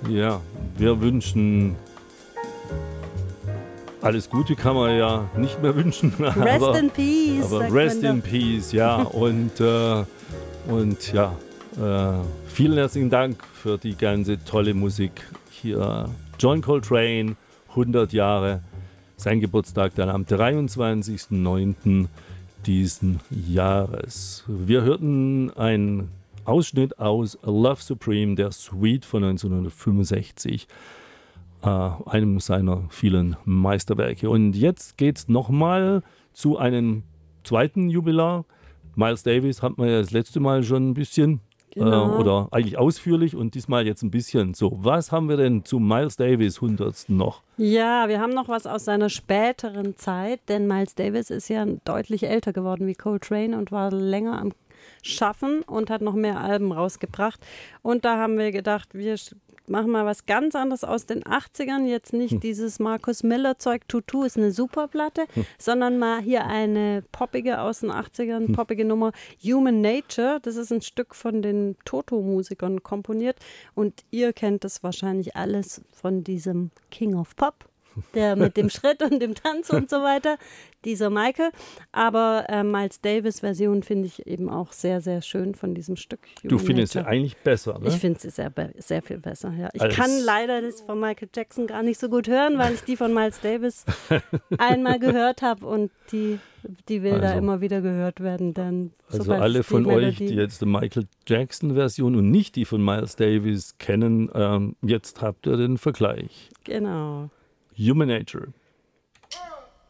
Ja, wir wünschen alles Gute, kann man ja nicht mehr wünschen. Rest in Peace. Aber Rest in Peace, ja. und ja, vielen herzlichen Dank für die ganze tolle Musik hier. John Coltrane, 100 Jahre, sein Geburtstag dann am 23.09. diesen Jahres. Wir hörten einen Ausschnitt aus Love Supreme, der Suite von 1965, einem seiner vielen Meisterwerke. Und jetzt geht es nochmal zu einem zweiten Jubilar. Miles Davis hat man ja das letzte Mal schon ein bisschen oder eigentlich ausführlich und diesmal jetzt ein bisschen. So, was haben wir denn zu Miles Davis 100. noch? Ja, wir haben noch was aus seiner späteren Zeit, denn Miles Davis ist ja deutlich älter geworden wie Coltrane und war länger am Schaffen und hat noch mehr Alben rausgebracht. Und da haben wir gedacht, wir machen mal was ganz anderes aus den 80ern. Jetzt nicht dieses Marcus Miller-Zeug, Tutu ist eine super Platte, sondern mal hier eine poppige aus den 80ern, poppige Nummer, Human Nature. Das ist ein Stück von den Toto-Musikern komponiert. Und ihr kennt das wahrscheinlich alles von diesem King of Pop, der mit dem Schritt und dem Tanz und so weiter, dieser Michael. Aber Miles Davis Version finde ich eben auch sehr, sehr schön von diesem Stück. Du findest sie eigentlich besser, ne? Ich finde sie sehr, sehr viel besser, ja. Ich kann leider das von Michael Jackson gar nicht so gut hören, weil ich die von Miles Davis einmal gehört habe und die will da immer wieder gehört werden. Dann, also alle von euch, die jetzt die Michael Jackson Version und nicht die von Miles Davis kennen, jetzt habt ihr den Vergleich. Genau. Human Nature.